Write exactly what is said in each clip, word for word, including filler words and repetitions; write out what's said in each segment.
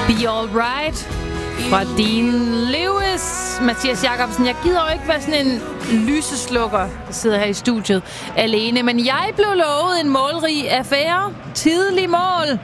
Be All Right fra Dean Lewis. Mathias Jacobsen, jeg gider jo ikke være sådan en lyseslukker, der sidder her i studiet alene. Men jeg blev lovet en målrig affære. Tidlig mål.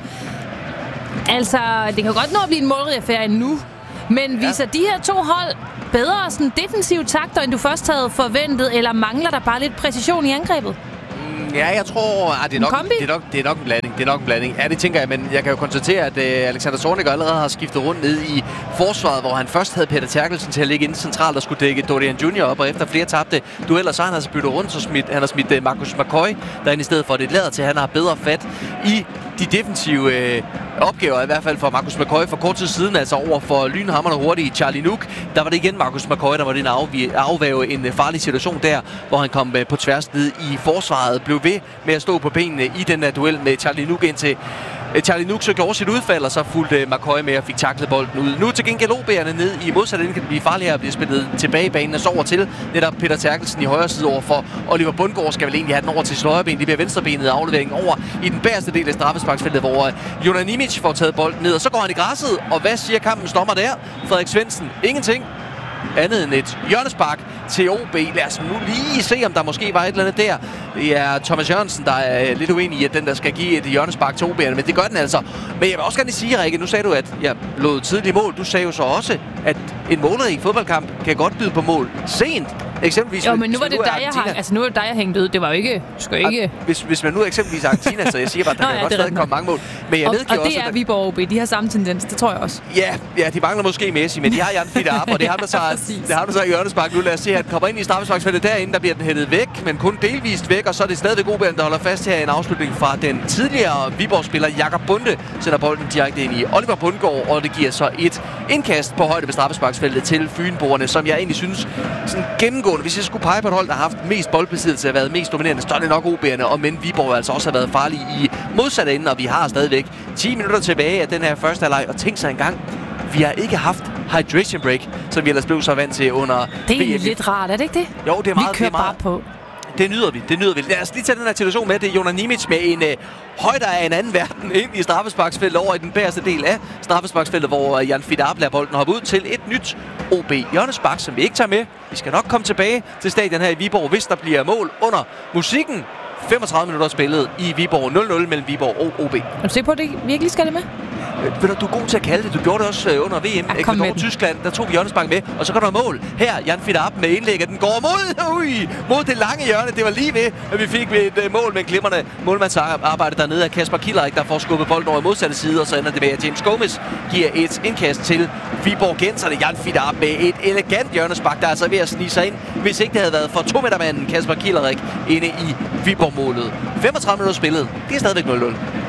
Altså, det kan godt nå at blive en målrig affære endnu. Men viser ja. de her to hold bedre sådan defensive takter, end du først havde forventet? Eller mangler der bare lidt præcision i angrebet? Ja, jeg tror, at det, er nok, det, er nok, det er nok en blanding. Det er nok en blanding. Ja, det tænker jeg, men jeg kan jo konstatere, at uh, Alexander Zorniger allerede har skiftet rundt ned i forsvaret, hvor han først havde Peter Terkelsen til at ligge inde centralt og skulle dække Dorian junior op, og efter flere tabte dueller, så han har byttet rundt, så smidt, han har smidt uh, Marcus McCoy derinde i stedet for. Det lader til, at han har bedre fat i de defensive øh, opgaver, i hvert fald for Marcus McCoy for kort tid siden, altså over for lynhamrende hurtige Charlie Nuke. Der var det igen Marcus McCoy, der var det en afv- afvæve en øh, farlig situation der, hvor han kom øh, på tværs ned i forsvaret, blev ved med at stå på benene i den her duel med Charlie Nuke indtil Charlie Nuke så gjorde sit udfald, og så fulgte McCoy med og fik taklet bolden ud. Nu til gengæld O B'erne ned i modsat ende kan det blive farligere at blive spillet tilbage i banen, og så over til netop Peter Terkelsen i højre side over for Oliver Bundgaard skal vel egentlig have den over til sit højre ben. Det bliver venstrebenet afleveringen over i den bagerste del af straffesparksfeltet, hvor Jonas Nimic får taget bolden ned, og så går han i græsset, og hvad siger kampens dommer der? Frederik Svendsen. Ingenting andet end et hjørnespark til O B. Lad os nu lige se, om der måske var et eller andet der. Det er Thomas Jørgensen, der er lidt uenig i, at den der skal give et hjørnespark til O B'erne, men det gør den altså. Men jeg vil også gerne sige, Rikke, nu sagde du, at jeg lod tidlig mål. Du sagde jo så også, at en målrig fodboldkamp kan godt byde på mål sent. Eksempelvis, jo, men nu var det dig, jeg hang, altså nu var det dig, jeg hængte ud. Det var jo ikke, skal ikke... Hvis, hvis man nu eksempelvis Argentina, så jeg siger bare, at der Nå, kan ja, godt stadig komme mange mål. Men jeg og, og det også, er Viborg O B. De har samme tendens, det tror jeg også. Ja, ja, de mangler måske Messi, men de har Jan Fitter op, og det er ham, der tager, det er ham, der tager hjørnespark. Nu lad os se, at han kommer ind i straffesparksfeltet derinde, der bliver den hættet væk, men kun delvist væk, og så er det stadigvæk O B'erne, der holder fast her i en afslutning fra den tidligere Viborg-spiller Jakob Bunde, sender bolden direkte ind i Oliver Bundgaard, og det giver så et indkast på højde ved straffesparksfeltet til Fynboerne, som jeg egentlig synes sådan gennemgående, hvis jeg skulle pege på et hold, der har haft mest boldbesiddelse og været mest dominerende, så er det nok O B'erne, og men Viborg altså også har været farlige i modsatte ende, og vi har stadigvæk ti minutter tilbage af den her første halvleg, og tænk sig engang, vi har ikke haft hydration break, som vi ellers blev så vant til under Det er V M. Lidt rart, er det ikke det? Jo, det er meget. Vi kører det er meget, bare på. Det nyder vi, det nyder vi. Lad os lige tage den her situation med. Det er Jonas Nimic med en øh, højde af en anden verden ind i straffesparksfeltet over i den bagerste del af straffesparksfeltet, hvor øh, Jan Fitter lader bolden hoppe ud til et nyt O B hjørnespark, som vi ikke tager med. Vi skal nok komme tilbage til stadion her i Viborg, hvis der bliver mål under musikken. femogtredive minutter spillet i Viborg. nul nul mellem Viborg og O B. Er du sikker på, at det virkelig skal det med? Ved du, du er god til at kalde det. Du gjorde det også under V M. Ecuador, Tyskland. Der tog vi hjørnespark med, og så går der mål. Her, Jan Fitter med indlægget. Den går mod, ui, mod det lange hjørne. Det var lige ved, at vi fik et uh, mål med en glimrende målmandsarbejde dernede af Kasper Killerik, der får skubbet bolden over i modsatte side, og så ender det med, at James Gomez giver et indkast til Viborg Genserne. Jan Fitter med et elegant hjørnespark, der er altså ved at snige sig ind, hvis ikke det havde været for to metermanden Kasper Killerik inde i Viborg-målet. femogtredive minutter spillet. Det er stadigvæk nul nul.